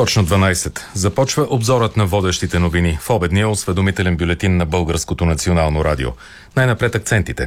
Точно 12. Започва обзорът на водещите новини в обедния осведомителен бюлетин на Българското национално радио. Най-напред акцентите.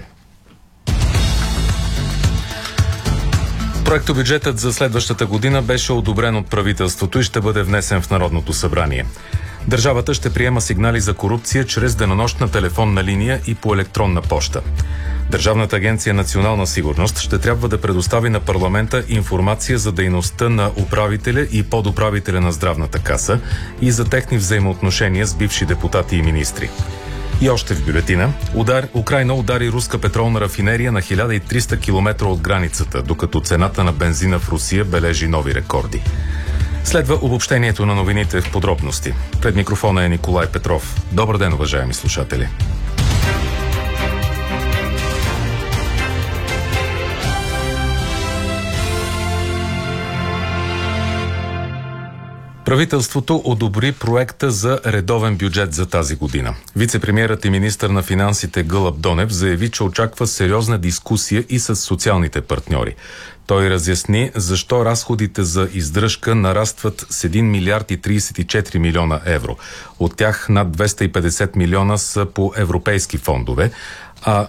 Проектобюджетът за следващата година беше одобрен от правителството и ще бъде внесен в Народното събрание. Държавата ще приема сигнали за корупция чрез денонощна телефонна линия и по електронна поща. Държавната агенция Национална сигурност ще трябва да предостави на парламента информация за дейността на управителя и подуправителя на Здравната каса и за техни взаимоотношения с бивши депутати и министри. И още в бюлетина, Украйна удари руска петролна рафинерия на 1300 км от границата, докато цената на бензина в Русия бележи нови рекорди. Следва обобщението на новините в подробности. Пред микрофона е Николай Петров. Добър ден, уважаеми слушатели! Правителството одобри проекта за редовен бюджет за тази година. Вицепремиерът и министър на финансите Гълъб Донев заяви, че очаква сериозна дискусия и с социалните партньори. Той разясни защо разходите за издръжка нарастват с 1 милиард и 34 милиона евро. От тях над 250 милиона са по европейски фондове, а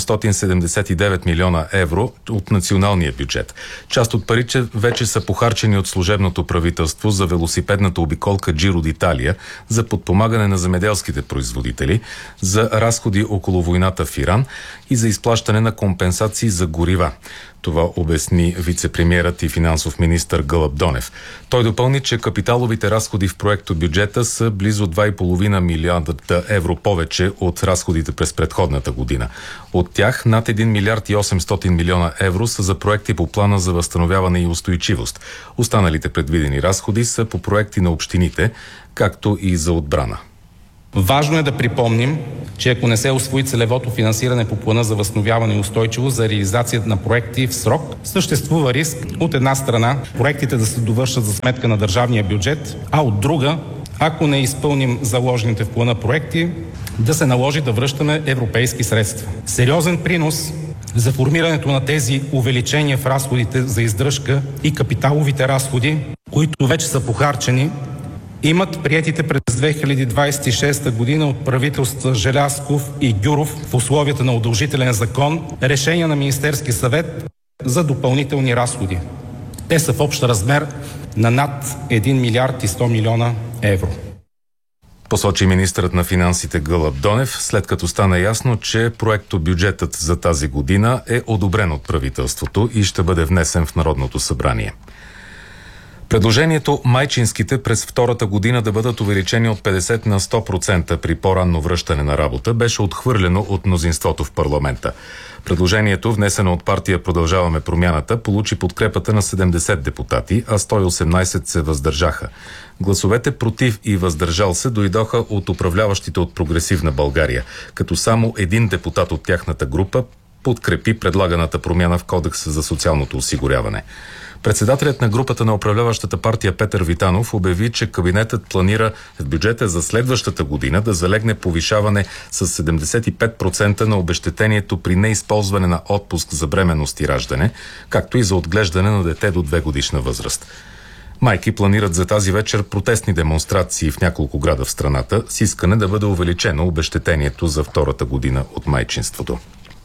779 милиона евро от националния бюджет. Част от парите вече са похарчени от служебното правителство за велосипедната обиколка Джиро д'Италия, за подпомагане на земеделските производители, за разходи около войната в Иран и за изплащане на компенсации за горива. Това обясни вицепремиерът и финансов министър Гълъб Донев. Той допълни, че капиталовите разходи в проекто бюджета са близо 2,5 милиарда евро повече от разходите през предходната година. От тях над 1 милиард и 800 милиона евро са за проекти по плана за възстановяване и устойчивост. Останалите предвидени разходи са по проекти на общините, както и за отбрана. Важно е да припомним, че ако не се усвои целевото финансиране по плана за възстановяване и устойчивост за реализацията на проекти в срок, съществува риск от една страна проектите да се довършат за сметка на държавния бюджет, а от друга, ако не изпълним заложените в плана проекти, да се наложи да връщаме европейски средства. Сериозен принос за формирането на тези увеличения в разходите за издръжка и капиталовите разходи, които вече са похарчени, имат приетите през 2026 година от правителствата Желязков и Гюров в условията на удължителен закон решения на Министерски съвет за допълнителни разходи. Те са в общ размер на над 1 милиард и 100 милиона евро. Посочи министърът на финансите Гълъб Донев, след като стана ясно, че проектобюджетът за тази година е одобрен от правителството и ще бъде внесен в Народното събрание. Предложението майчинските през втората година да бъдат увеличени от 50 на 100% при по-ранно връщане на работа беше отхвърлено от мнозинството в парламента. Предложението, внесено от партия Продължаваме промяната, получи подкрепата на 70 депутати, а 118 се въздържаха. Гласовете против и въздържал се дойдоха от управляващите от Прогресивна България, като само един депутат от тяхната група подкрепи предлаганата промяна в Кодекса за социалното осигуряване. Председателят на групата на управляващата партия Петър Витанов обяви, че кабинетът планира в бюджета за следващата година да залегне повишаване с 75% на обезщетението при неизползване на отпуск за бременност и раждане, както и за отглеждане на дете до 2-годишна възраст. Майки планират за тази вечер протестни демонстрации в няколко града в страната с искане да бъде увеличено обезщетението за втората година от майчинството.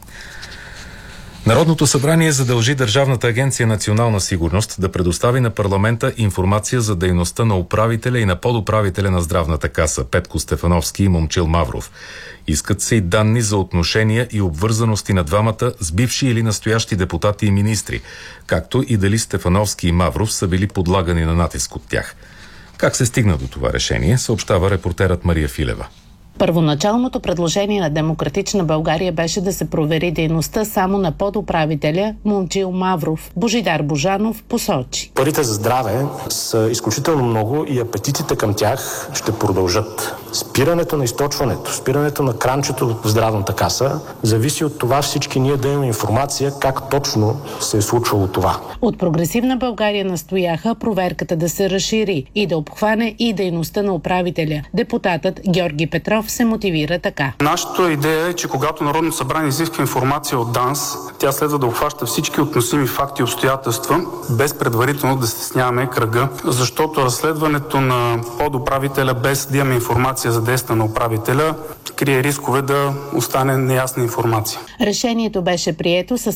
Народното събрание задължи Държавната агенция Национална сигурност да предостави на парламента информация за дейността на управителя и на подуправителя на Здравната каса Петко Стефановски и Момчил Мавров. Искат се и данни за отношения и обвързаности на двамата с бивши или настоящи депутати и министри, както и дали Стефановски и Мавров са били подлагани на натиск от тях. Как се стигна до това решение, съобщава репортерът Мария Филева. Първоначалното предложение на Демократична България беше да се провери дейността само на подуправителя Момчил Мавров. Божидар Божанов посочи: Парите за здраве са изключително много и апетитите към тях ще продължат. Спирането на източването, спирането на кранчето в Здравната каса зависи от това всички ние да имаме информация как точно се е случвало това. От Прогресивна България настояха проверката да се разшири и да обхване и дейността на управителя. Депутатът Георги Петров се мотивира така. Нашата идея е, че когато Народното събрание изисква информация от ДАНС, тя следва да обхваща всички относими факти и обстоятелства, без предварително да стесняваме кръга, защото разследването на подуправителя без да имаме информация за действия на управителя крие рискове да остане неясна информация. Решението беше прието с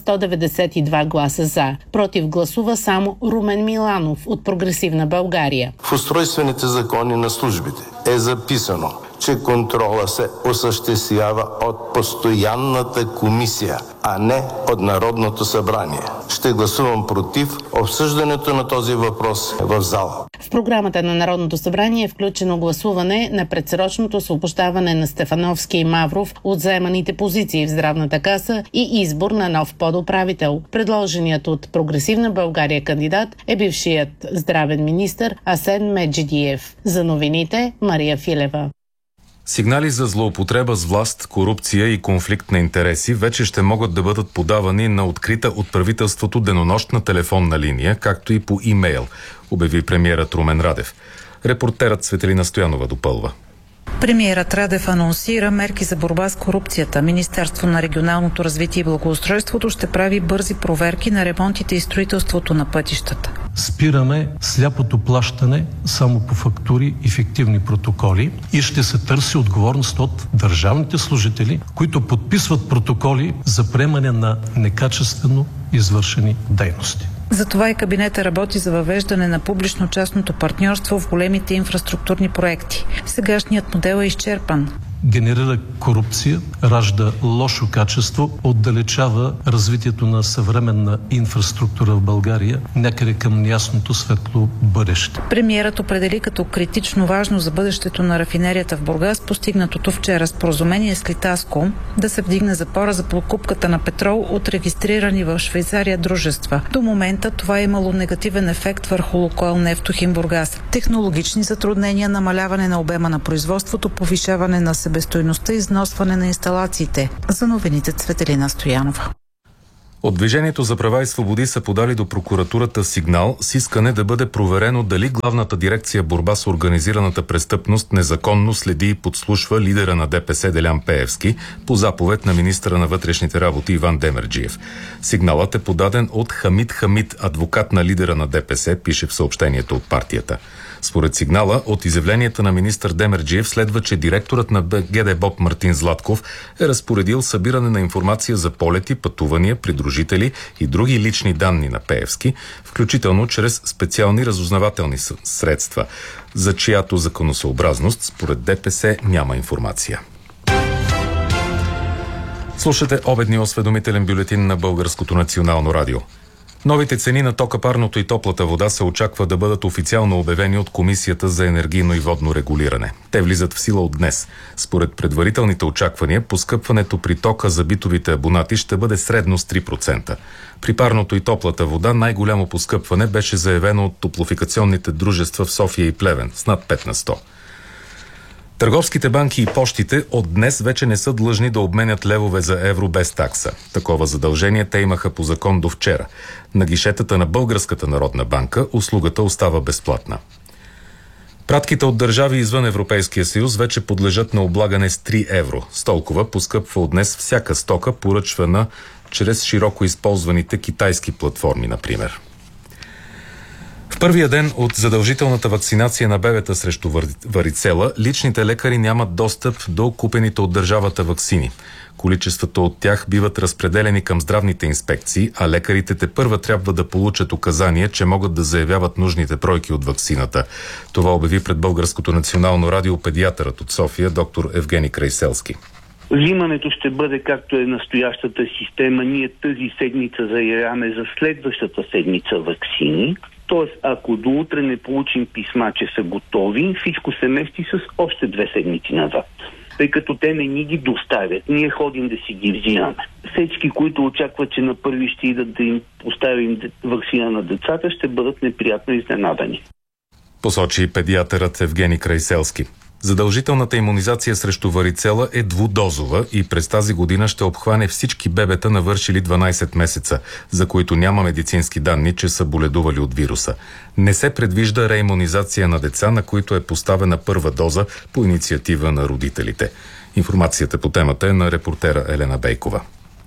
192 гласа за. Против гласува само Румен Миланов от Прогресивна България. В устройствените закони на службите е записано, че контрола се осъществява от постоянната комисия, а не от Народното събрание. Ще гласувам против обсъждането на този въпрос в зала. В програмата на Народното събрание е включено гласуване на предсрочното освобождаване на Стефановски и Мавров от заеманите позиции в Здравната каса и избор на нов подуправител. Предложеният от Прогресивна България кандидат е бившият здравен министър Асен Меджидиев. За новините Мария Филева. Сигнали за злоупотреба с власт, корупция и конфликт на интереси вече ще могат да бъдат подавани на открита от правителството денонощна телефонна линия, както и по имейл, обяви премиерът Румен Радев. Репортерът Светелина Стоянова допълва. Премиерът Радев анонсира мерки за борба с корупцията. Министерство на регионалното развитие и благоустройството ще прави бързи проверки на ремонтите и строителството на пътищата. Спираме сляпото плащане само по фактури и фиктивни протоколи и ще се търси отговорност от държавните служители, които подписват протоколи за приемане на некачествено извършени дейности. Затова и кабинета работи за въвеждане на публично-частното партньорство в големите инфраструктурни проекти. Сегашният модел е изчерпан. Генерира корупция, ражда лошо качество, отдалечава развитието на съвременна инфраструктура в България някъде към неясното светло бъдеще. Премиерът определи като критично важно за бъдещето на рафинерията в Бургас постигнатото вчера споразумение с Литаско да се вдигне запора за покупката на петрол от регистрирани в Швейцария дружества. До момента това е имало негативен ефект върху Лукойл Нефтохим Бургас. Технологични затруднения, намаляване на обема на производството, повишаване на себестойността и износване на инсталациите. За новините Цветелина Стоянова. От Движението за права и свободи са подали до прокуратурата сигнал с искане да бъде проверено дали Главната дирекция борба с организираната престъпност незаконно следи и подслушва лидера на ДПС Делян Пеевски по заповед на министъра на вътрешните работи Иван Демерджиев. Сигналът е подаден от Хамид Хамид, адвокат на лидера на ДПС, пише в съобщението от партията. Според сигнала, от изявленията на министър Демерджиев следва, че директорът на ГДБОП Мартин Златков е разпоредил събиране на информация за полети, пътувания, придружители и други лични данни на Пеевски, включително чрез специални разузнавателни средства, за чиято законосъобразност според ДПС няма информация. Слушате обедния осведомителен бюлетин на Българското национално радио. Новите цени на тока, парното и топлата вода се очаква да бъдат официално обявени от Комисията за енергийно и водно регулиране. Те влизат в сила от днес. Според предварителните очаквания, поскъпването при тока за битовите абонати ще бъде средно с 3%. При парното и топлата вода най-голямо поскъпване беше заявено от топлофикационните дружества в София и Плевен с над 5%. Търговските банки и пощите от днес вече не са длъжни да обменят левове за евро без такса. Такова задължение те имаха по закон до вчера. На гишетата на Българската народна банка услугата остава безплатна. Пратките от държави извън Европейския съюз вече подлежат на облагане с 3 евро. С толкова поскъпва от днес всяка стока, поръчвана чрез широко използваните китайски платформи, например. В първия ден от задължителната вакцинация на бебета срещу варицела, личните лекари нямат достъп до купените от държавата ваксини. Количествата от тях биват разпределени към здравните инспекции, а лекарите тепърва трябва да получат указание, че могат да заявяват нужните бройки от ваксината. Това обяви пред Българското национално радио педиатърът от София, доктор Евгений Крайселски. Взимането ще бъде както е настоящата система. Ние тази седмица заявяваме за следващата седмица ваксини. Тоест, ако до утре не получим писма, че са готови, всичко се мести с още 2 седмици назад. Тъй като те не ни ги доставят, ние ходим да си ги взимаме. Всички, които очакват, че на първи ще идат да им поставим ваксина на децата, ще бъдат неприятно изненадани. Посочи педиатърът Евгений Крайселски. Задължителната имунизация срещу варицела е двудозова и през тази година ще обхване всички бебета, навършили 12 месеца, за които няма медицински данни, че са боледували от вируса. Не се предвижда реимунизация на деца, на които е поставена първа доза по инициатива на родителите. Информацията по темата е на репортера Елена Бейкова.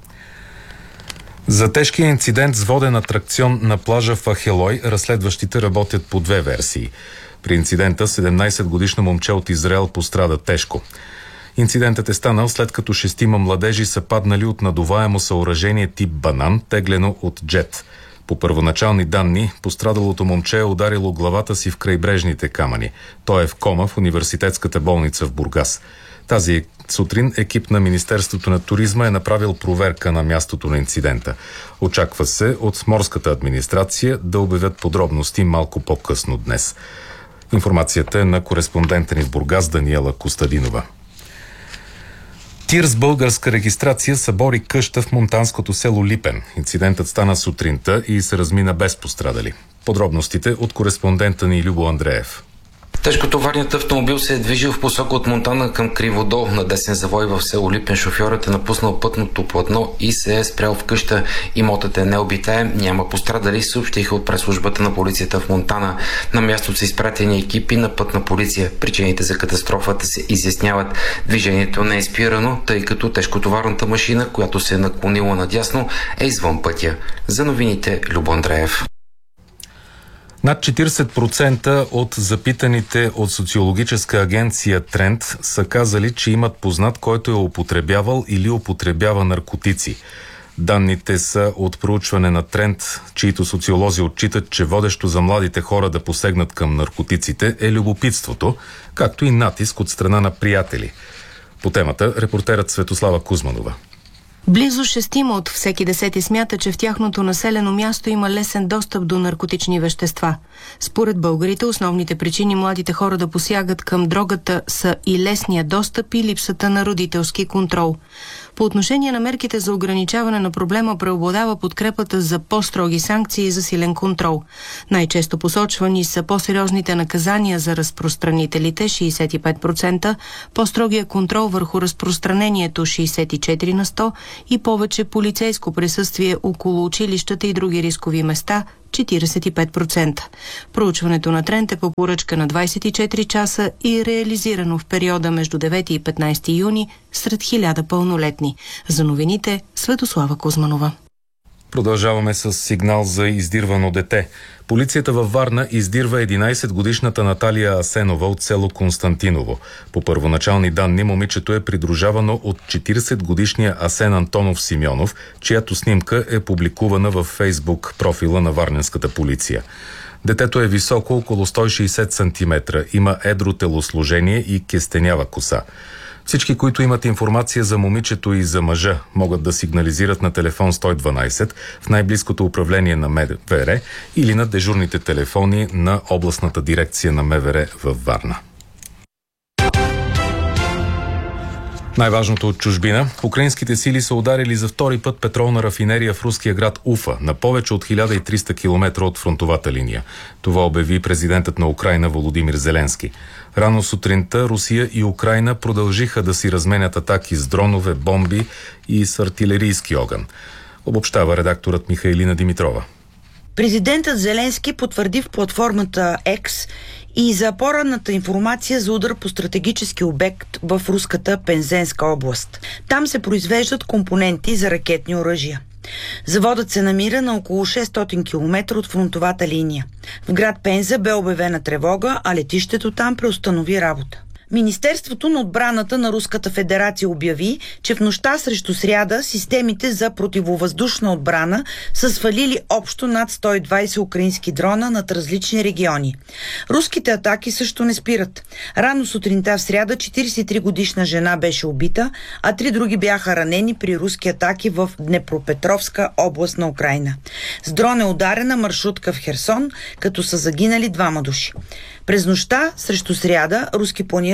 За тежкия инцидент с воден атракцион на плажа в Ахелой разследващите работят по две версии. При инцидента 17-годишно момче от Израел пострада тежко. Инцидентът е станал след като 6 младежи са паднали от надуваемо съоръжение тип банан, теглено от джет. По първоначални данни, пострадалото момче е ударило главата си в крайбрежните камъни. Той е в кома в университетската болница в Бургас. Тази сутрин екип на Министерството на туризма е направил проверка на мястото на инцидента. Очаква се от морската администрация да обявят подробности малко по-късно днес. Информацията е на кореспондента ни в Бургас Даниела Костадинова. Тир с българска регистрация събори къща в монтанското село Липен. Инцидентът стана сутринта и се размина без пострадали. Подробностите от кореспондента ни Любо Андреев. Тежкотоварният автомобил се е движил в посока от Монтана към Криводол. На десен завой в село Липен шофьорът е напуснал пътното платно и се е спрял в къща. Имотът е необитаем, няма пострадали, съобщиха от пресслужбата на полицията в Монтана. На мястото са изпратени екипи на пътна полиция. Причините за катастрофата се изясняват. Движението не е спирано, тъй като тежкотоварната машина, която се е наклонила надясно, е извън пътя. За новините Любо Андреев. Над 40% от запитаните от социологическа агенция Тренд са казали, че имат познат, който е употребявал или употребява наркотици. Данните са от проучване на Тренд, чието социолози отчитат, че водещо за младите хора да посегнат към наркотиците е любопитството, както и натиск от страна на приятели. По темата репортерът Светослава Кузманова. Близо 6 от всеки 10 смята, че в тяхното населено място има лесен достъп до наркотични вещества. Според българите, основните причини младите хора да посягат към дрогата са и лесния достъп и липсата на родителски контрол. По отношение на мерките за ограничаване на проблема преобладава подкрепата за по-строги санкции и за силен контрол. Най-често посочвани са по-сериозните наказания за разпространителите 65%, по-строгия контрол върху разпространението 64% и повече полицейско присъствие около училищата и други рискови места 45%. Проучването на Тренд е по поръчка на 24 часа и реализирано в периода между 9 и 15 юни сред 1000 пълнолетни. За новините Светослава Кузманова. Продължаваме с сигнал за издирвано дете. Полицията във Варна издирва 11-годишната Наталия Асенова от село Константиново. По първоначални данни момичето е придружавано от 40-годишния Асен Антонов Симеонов, чиято снимка е публикувана във Фейсбук профила на варненската полиция. Детето е високо около 160 см, има едро телосложение и кестенява коса. Всички, които имат информация за момичето и за мъжа, могат да сигнализират на телефон 112 в най-близкото управление на МВР или на дежурните телефони на областната дирекция на МВР във Варна. Най-важното от чужбина. Украинските сили са ударили за втори път петролна рафинерия в руския град Уфа, на повече от 1300 км от фронтовата линия. Това обяви президентът на Украйна Володимир Зеленски. Рано сутринта Русия и Украйна продължиха да си разменят атаки с дронове, бомби и с артилерийски огън. Обобщава редакторът Михайлина Димитрова. Президентът Зеленски потвърди в платформата X и за по-ранната информация за удар по стратегически обект в руската Пензенска област. Там се произвеждат компоненти за ракетни оръжия. Заводът се намира на около 600 км от фронтовата линия. В град Пенза бе обявена тревога, а летището там преустанови работа. Министерството на отбраната на Руската федерация обяви, че в нощта срещу сряда системите за противовъздушна отбрана са свалили общо над 120 украински дрона над различни региони. Руските атаки също не спират. Рано сутринта в сряда 43-годишна жена беше убита, а 3 други бяха ранени при руски атаки в Днепропетровска област на Украйна. С дрон е ударена маршрутка в Херсон, като са загинали 2 души. През нощта срещу сряда руски планиращи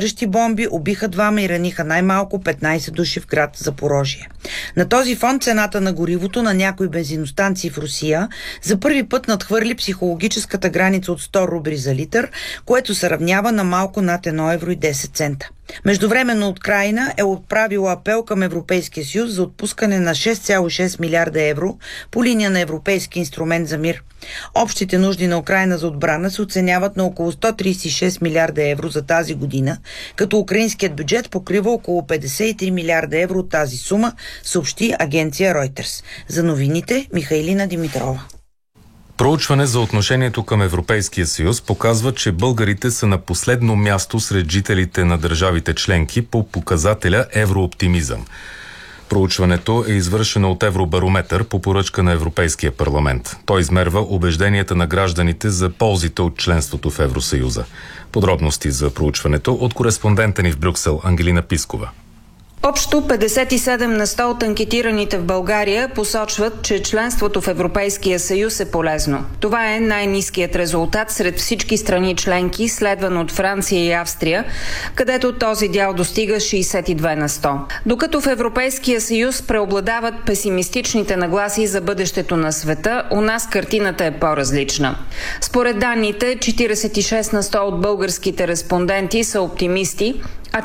ядрещо бомби убиха 2 и раниха най-малко 15 души в град Запорожие. На този фон цената на горивото на някои бензиностанции в Русия за първи път надхвърли психологическата граница от 100 рубли за литър, което се равнява на малко над 1,10 евро. Междувременно Украйна е отправила апел към Европейския съюз за отпускане на 6,6 милиарда евро по линия на Европейски инструмент за мир. Общите нужди на Украйна за отбрана се оценяват на около 136 милиарда евро за тази година, като украинският бюджет покрива около 53 милиарда евро от тази сума, съобщи агенция Reuters. За новините Михайлина Димитрова. Проучване за отношението към Европейския съюз показва, че българите са на последно място сред жителите на държавите членки по показателя еврооптимизъм. Проучването е извършено от Евробарометър по поръчка на Европейския парламент. Той измерва убежденията на гражданите за ползите от членството в Евросъюза. Подробности за проучването от кореспондента ни в Брюксел Ангелина Пискова. Общо 57 на 100 от анкетираните в България посочват, че членството в Европейския съюз е полезно. Това е най-ниският резултат сред всички страни членки, следван от Франция и Австрия, където този дял достига 62 на 100. Докато в Европейския съюз преобладават песимистичните нагласи за бъдещето на света, у нас картината е по-различна. Според данните, 46 на 100 от българските респонденти са оптимисти, а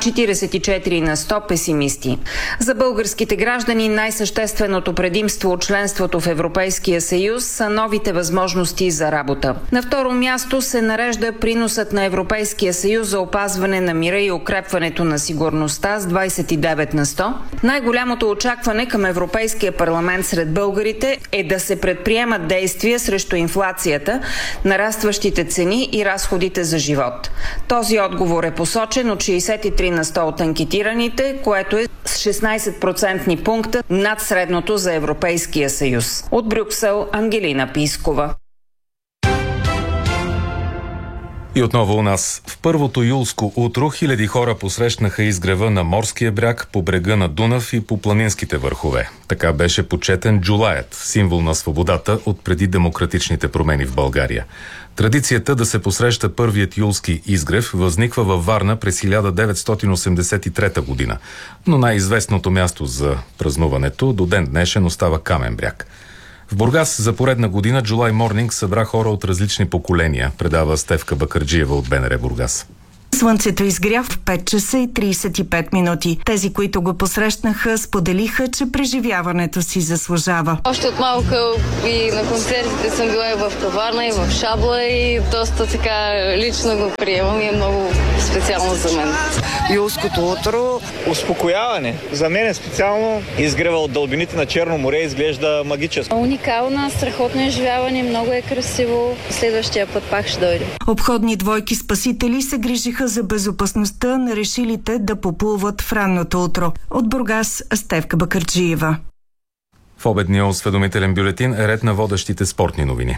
44 на 100 песимисти. За българските граждани най-същественото предимство от членството в Европейския съюз са новите възможности за работа. На второ място се нарежда приносът на Европейския съюз за опазване на мира и укрепването на сигурността с 29 на 100. Най-голямото очакване към Европейския парламент сред българите е да се предприемат действия срещу инфлацията, нарастващите цени и разходите за живот. Този отговор е посочен от 63 на 100 от анкетираните, което е с 16% пункта над средното за Европейския съюз. От Брюксел Ангелина Пискова. И отново у нас. В първото юлско утро хиляди хора посрещнаха изгрева на морския бряг, по брега на Дунав и по планинските върхове. Така беше почетен джулаят, символ на свободата от преди демократичните промени в България. Традицията да се посреща първият юлски изгрев възниква във Варна през 1983 година, но най-известното място за празнуването до ден днешен остава Камен бряг. В Бургас за поредна година July Morning събра хора от различни поколения, предава Стефка Бакърджиева от БНР Бургас. Слънцето изгря в 5 часа и 35 минути. Тези, които го посрещнаха, споделиха, че преживяването си заслужава. Още от малка и на концертите съм била и в Каварна, и в Шабла и доста така лично го приемам и е много специално за мен. Юлското утро. Успокояване. За мен е специално. Изгрева от дълбините на Черно море изглежда магическо. Уникална, страхотно изживяване, много е красиво. Следващия път пак ще дойде. Обходни двойки спасители се грижиха за безопасността на решилите да поплуват в ранното утро. От Бургас Стефка Бакърджиева. В обедния осведомителен бюлетин е ред на водещите спортни новини.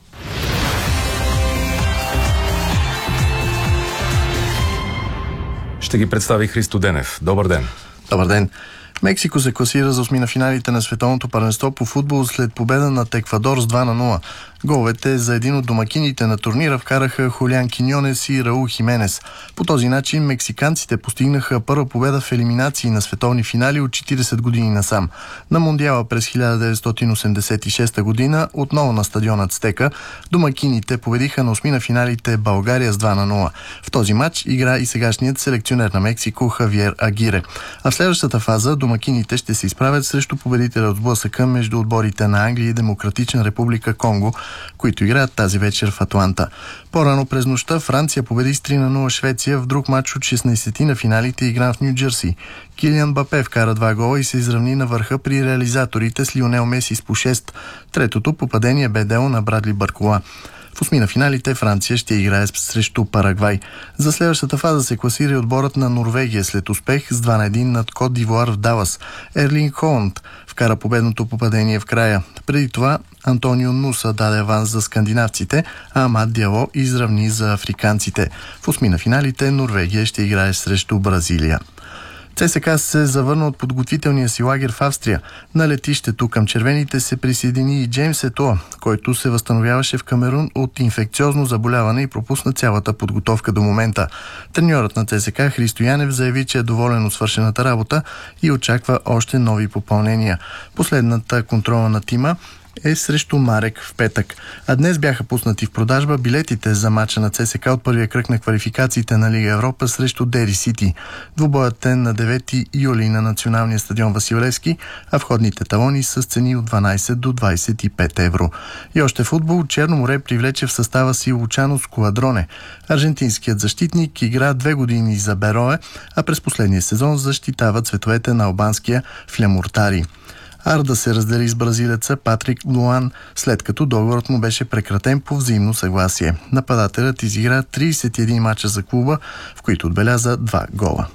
Ще ги представи Христо Денев. Добър ден. Добър ден. Мексико се класира за осмина финалите на световното първенство по футбол след победа над Еквадор с 2-0. Головете за един от домакините на турнира вкараха Хулиан Киньонес и Раул Хименес. По този начин мексиканците постигнаха първа победа в елиминации на световни финали от 40 години насам. На Мондиала през 1986 година, отново на стадион Ацтека, домакините победиха на осмина финалите България с 2-0. В този матч игра и сегашният селекционер на Мексико Хавиер Агире. А в следващата фаза домакините ще се изправят срещу победителя от сблъсъка между отборите на Англия и Демократична република Конго, които играят тази вечер в Атланта. По-рано през нощта Франция победи с 3-0 Швеция в друг матч от 16 на финалите, игран в Ню Джерси. Килиан Мбапе вкара 2 гола и се изравни на върха при реализаторите с Лионел Меси с по 6. Третото попадение бе дело на Брадли Баркола. В осмина финалите Франция ще играе срещу Парагвай. За следващата фаза се класира и отборът на Норвегия след успех с 2-1 над Кот д'Ивуар в Далас. Ерлинг Холанд вкара победното попадение в края. Преди това Антонио Нуса даде аванс за скандинавците, а Амад Диало изравни за африканците. В осмина финалите Норвегия ще играе срещу Бразилия. ЦСКА се завърна от подготвителния си лагер в Австрия. На летището към червените се присъедини и Джеймс Етоа, който се възстановяваше в Камерун от инфекциозно заболяване и пропусна цялата подготовка до момента. Треньорът на ЦСКА Христо Янев заяви, че е доволен от свършената работа и очаква още нови попълнения. Последната контрола на тима е срещу Марек в петък. А днес бяха пуснати в продажба билетите за мача на ЦСКА от първия кръг на квалификациите на Лига Европа срещу Дери Сити. Двубоят е на 9 юли на националния стадион Васил Левски, а входните талони с цени от 12 до 25 евро. И още футбол. Черно море привлече в състава си Лучано Скуадроне. Аржентинският защитник игра 2 години за Берое, а през последния сезон защитава цветовете на албанския Флемуртари. Арда се раздели с бразилеца Патрик Луан, след като договорът му беше прекратен по взаимно съгласие. Нападателят изигра 31 мача за клуба, в които отбеляза 2 гола.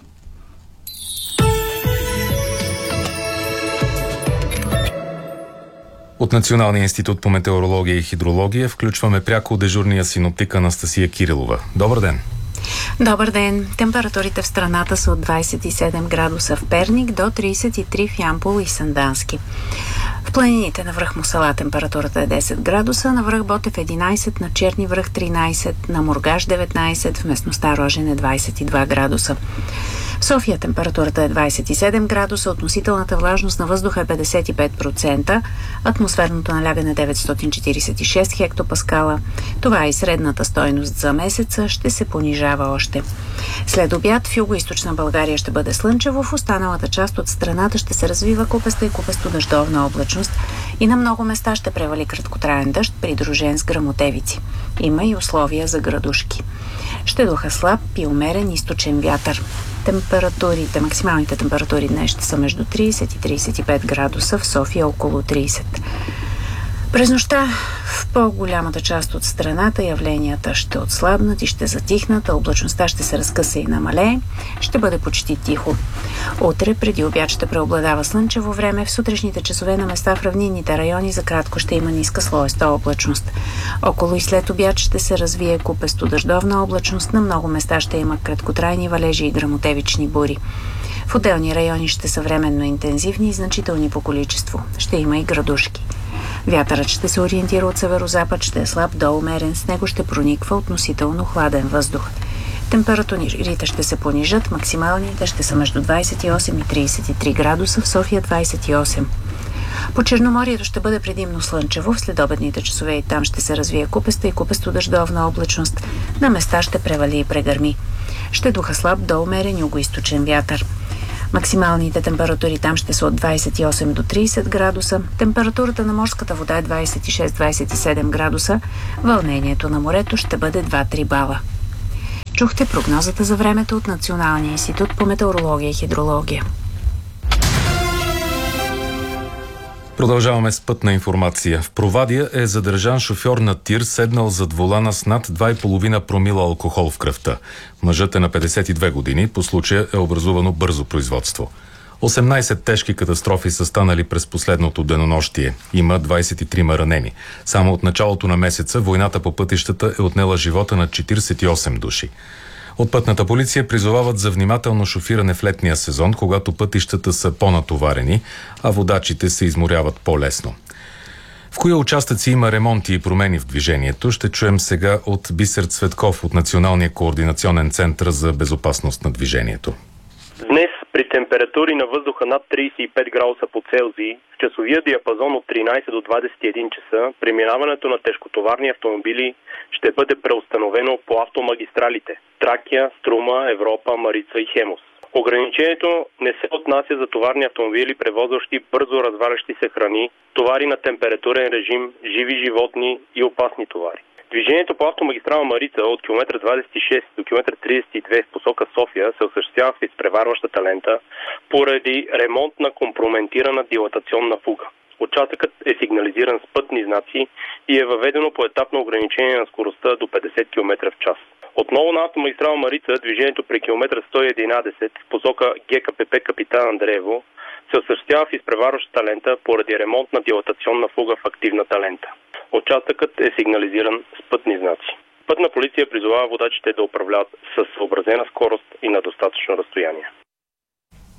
От Националния институт по метеорология и хидрология включваме пряко дежурния синоптик Анастасия Кирилова. Добър ден! Добър ден! Температурите в страната са от 27 градуса в Перник до 33 в Ямбол и Сандански. В планините на връх Мусала температурата е 10 градуса, на връх Ботев 11, на Черни връх 13, на Мургаш 19, в местността Рожен е 22 градуса. В София температурата е 27 градуса, относителната влажност на въздуха е 55%, атмосферното налягане 946 хектопаскала. Това е и средната стойност за месеца, ще се понижава още. След обяд в югоизточна България ще бъде слънчево, в останалата част от страната ще се развива купеста и купесто-дъждовна облачност и на много места ще превали краткотраен дъжд, придружен с гръмотевици. Има и условия за градушки. Ще духа слаб и умерен източен вятър. Максималните температури днес ще са между 30 и 35 градуса, в София около 30. През нощта в по-голямата част от страната явленията ще отслабнат и ще затихнат, а облачността ще се разкъса и намалее. Ще бъде почти тихо. Утре преди обяд ще преобладава слънчево време. В сутрешните часове на места в равнинните райони за кратко ще има ниска слоеста облачност. Около и след обяд ще се развие купесто-дъждовна облачност. На много места ще има краткотрайни валежи и гръмотевични бури. В отделни райони ще са временно интензивни и значителни по количество. Ще има и градушки. Вятърът ще се ориентира от северозапад, ще е слаб до умерен, с него ще прониква относително хладен въздух. Температурите ще се понижат, максималните ще са между 28 и 33 градуса, в София 28. По Черноморието ще бъде предимно слънчево, в следобедните часове и там ще се развие купеста и купесто-дъждовна облачност. На места ще превали и прегърми. Ще духа слаб до умерен югоизточен вятър. Максималните температури там ще са от 28 до 30 градуса. Температурата на морската вода е 26-27 градуса. Вълнението на морето ще бъде 2-3 бала. Чухте прогнозата за времето от Националния институт по метеорология и хидрология. Продължаваме с пътна информация. В Провадия е задържан шофьор на тир, седнал зад волана с над 2,5 промила алкохол в кръвта. Мъжът е на 52 години. По случая е образувано бързо производство. 18 тежки катастрофи са станали през последното денонощие. Има 23 ранени. Само от началото на месеца войната по пътищата е отнела живота на 48 души. От пътната полиция призовават за внимателно шофиране в летния сезон, когато пътищата са по-натоварени, а водачите се изморяват по-лесно. В кои участъци има ремонти и промени в движението, ще чуем сега от Бисер Цветков от Националния координационен център за безопасност на движението. Днес при температури на въздуха над 35 градуса по Целзий, в часовия диапазон от 13 до 21 часа, преминаването на тежкотоварни автомобили ще бъде преустановено по автомагистралите Тракия, Струма, Европа, Марица и Хемус. Ограничението не се отнася за товарни автомобили, превозващи бързо развалящи се храни, товари на температурен режим, живи животни и опасни товари. Движението по автомагистрала Марица от км 26 до км 32 в посока София се осъществява с изпреварващата лента поради ремонт на компрометирана дилатационна фуга. Участъкът е сигнализиран с пътни знаци и е въведено поетапно ограничение на скоростта до 50 км в час. Отново на автомагистрала Марица движението при км 111 в посока ГКПП Капитан Андреево се осъществява в изпреварващата лента поради ремонт на дилатационна фуга в активната лента. Участъкът е сигнализиран с пътни знаци. Пътна полиция призовава водачите да управляват със съобразена скорост и на достатъчно разстояние.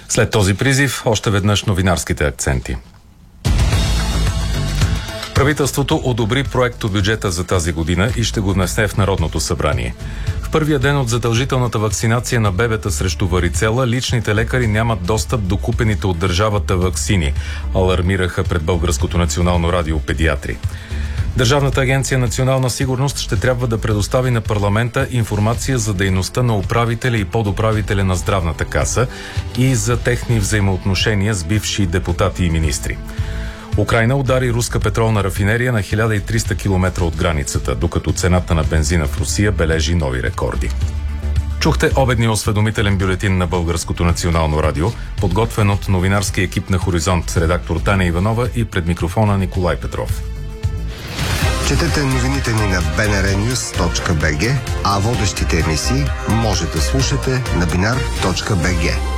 След този призив, още веднъж новинарските акценти. Правителството одобри проекто бюджета за тази година и ще го внесе в Народното събрание. В първия ден от задължителната вакцинация на бебета срещу варицела, личните лекари нямат достъп до купените от държавата ваксини, алармираха пред Българското национално радио педиатри. Държавната агенция Национална сигурност ще трябва да предостави на парламента информация за дейността на управителя и подуправителя на Здравната каса и за техни взаимоотношения с бивши депутати и министри. Украйна удари руска петролна рафинерия на 1300 км от границата, докато цената на бензина в Русия бележи нови рекорди. Чухте обедния осведомителен бюлетин на Българското национално радио, подготвен от новинарския екип на Хоризонт, редактор Таня Иванова и пред микрофона Николай Петров. Четете новините ни на bnrnews.bg, а водещите емисии може да слушате на binar.bg.